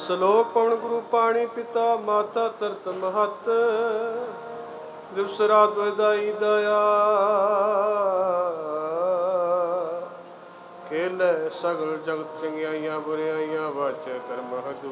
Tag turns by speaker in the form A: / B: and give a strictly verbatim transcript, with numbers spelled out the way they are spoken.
A: ਸਲੋਕ ਪਵਨ ਗੁਰੂ ਪਾਣੀ ਪਿਤਾ ਮਾਤਾ ਤਰਤ ਮਹਤ ਦਿਵਸ ਰਾਤ ਵਦਾਈ ਦਇਆ ਖੇਲੇ ਸਗਲ ਜਗਤ ਚੰਗਿਆਈਆਂ ਬੁਰਿਆਈਆਂ ਵਾਚੈ ਕਰਮ ਹਦੂ